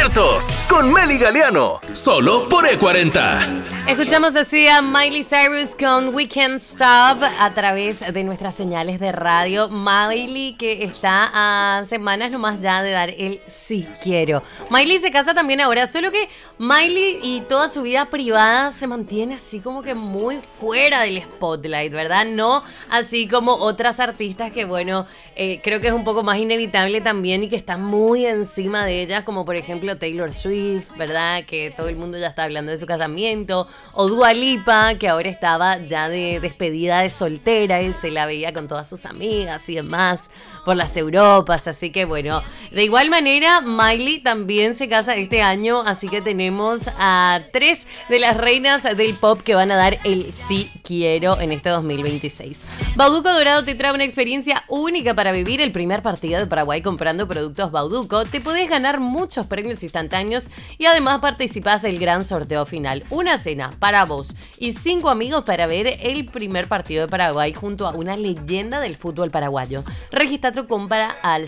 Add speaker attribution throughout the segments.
Speaker 1: Despiertos con Meli Galeano, solo por E40.
Speaker 2: Escuchamos así a Miley Cyrus con We Can't Stop a través de nuestras señales de radio. Miley, que está a semanas nomás ya de dar el sí quiero. Miley se casa también ahora, solo que Miley y toda su vida privada se mantiene así como que muy fuera del spotlight, ¿verdad? No así como otras artistas que, bueno, creo que es un poco más inevitable también y que están muy encima de ellas, como por ejemplo Taylor Swift, ¿verdad? Que todo el mundo ya está hablando de su casamiento. O Dua Lipa, que ahora estaba ya de despedida de soltera y se la veía con todas sus amigas y demás por las Europas. Así que bueno, de igual manera Miley también se casa este año, así que tenemos a 3 de las reinas del pop que van a dar el sí quiero en este 2026. Bauducco Dorado te trae una experiencia única para vivir el primer partido de Paraguay comprando productos Bauducco. Te podés ganar muchos premios instantáneos y además participás del gran sorteo final. Una cena para vos y 5 amigos para ver el primer partido de Paraguay junto a una leyenda del fútbol paraguayo. Registra tu compra al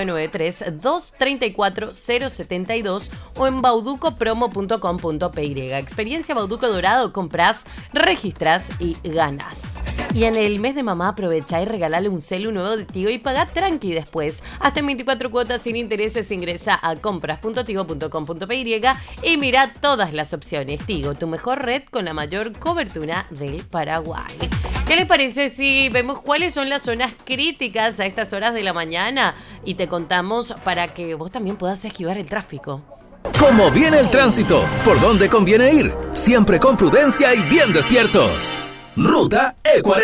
Speaker 2: 0993-234-072 o en bauducopromo.com.py. Experiencia Bauducco Dorado, compras, registras y ganas. Y en el mes de mamá aprovecha y regalale un celu nuevo de Tigo y paga tranqui después. Hasta en 24 cuotas sin intereses. Ingresa a compras.tigo.com.py y mira todas las opciones. Tigo, tu mejor red con la mayor cobertura del Paraguay. ¿Qué les parece si vemos cuáles son las zonas críticas a estas horas de la mañana? Y te contamos para que vos también puedas esquivar el tráfico.
Speaker 1: ¿Cómo viene el tránsito? ¿Por dónde conviene ir? Siempre con prudencia y bien despiertos. Ruta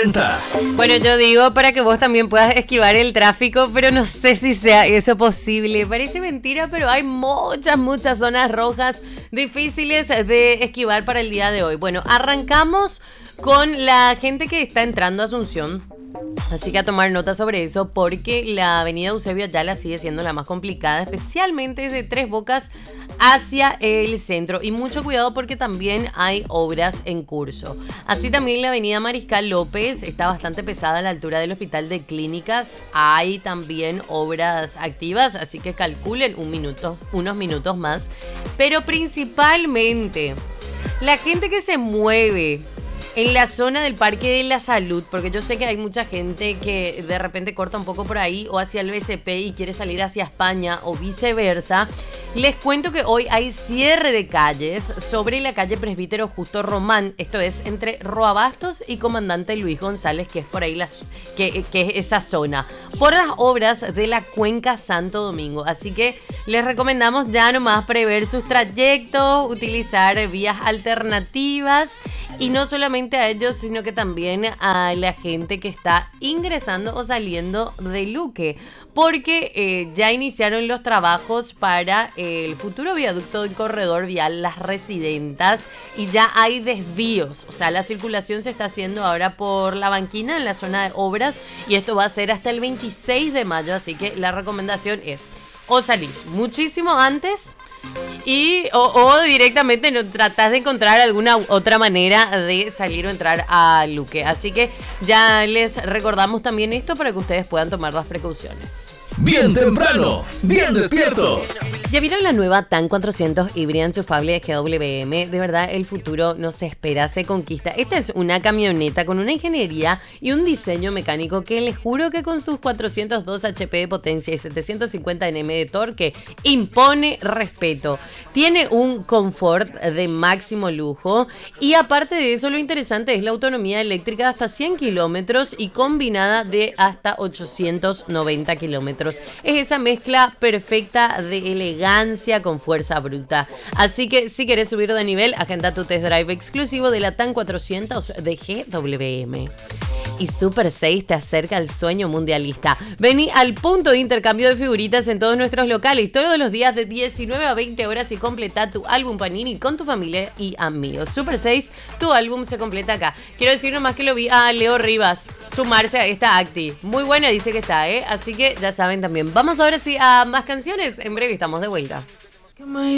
Speaker 1: E40.
Speaker 2: Bueno, yo digo para que vos también puedas esquivar el tráfico, pero no sé si sea eso posible. Parece mentira, pero hay muchas zonas rojas difíciles de esquivar para el día de hoy. Bueno, arrancamos con la gente que está entrando a Asunción. Así que a tomar nota sobre eso, porque la avenida Eusebio Ayala sigue siendo la más complicada, especialmente desde Tres Bocas hacia el centro. Y mucho cuidado porque también hay obras en curso. Así también la avenida Mariscal López está bastante pesada a la altura del Hospital de Clínicas. Hay también obras activas, así que calculen unos minutos más. Pero principalmente la gente que se mueve en la zona del Parque de la Salud, porque yo sé que hay mucha gente que de repente corta un poco por ahí o hacia el BCP y quiere salir hacia España o viceversa. Les cuento que hoy hay cierre de calles sobre la calle Presbítero Justo Román, esto es entre Roabastos y Comandante Luis González, que es por ahí que es esa zona, por las obras de la Cuenca Santo Domingo. Así que les recomendamos ya nomás prever sus trayectos, utilizar vías alternativas y no solamente a ellos, sino que también a la gente que está ingresando o saliendo de Luque, porque ya iniciaron los trabajos para el futuro viaducto del corredor vial Las Residentas y ya hay desvíos, o sea, la circulación se está haciendo ahora por La Banquina en la zona de obras y esto va a ser hasta el 26 de mayo, así que la recomendación es o salís muchísimo antes o directamente no tratás de encontrar alguna otra manera de salir o entrar a Luque. Así que ya les recordamos también esto para que ustedes puedan tomar las precauciones.
Speaker 1: Bien temprano, bien despiertos.
Speaker 2: ¿Ya vieron la nueva TAN 400 híbrida enchufable de GWM? De verdad, el futuro no se espera, se conquista. Esta es una camioneta con una ingeniería y un diseño mecánico que les juro que con sus 402 HP de potencia y 750 Nm de torque impone respeto. Tiene un confort de máximo lujo y aparte de eso lo interesante es la autonomía eléctrica de hasta 100 kilómetros y combinada de hasta 890 kilómetros. Es esa mezcla perfecta de elegancia con fuerza bruta. Así que si querés subir de nivel, agenda tu test drive exclusivo de la TAN 400 de GWM. Y Super 6 te acerca al sueño mundialista. Vení al punto de intercambio de figuritas en todos nuestros locales todos los días de 19 a 20 horas y completa tu álbum Panini con tu familia y amigos. Super 6, tu álbum se completa acá. Quiero decir nomás que lo vi a Leo Rivas sumarse a esta acti. Muy buena dice que está, así que ya saben también. Vamos ahora sí a más canciones. En breve estamos de vuelta.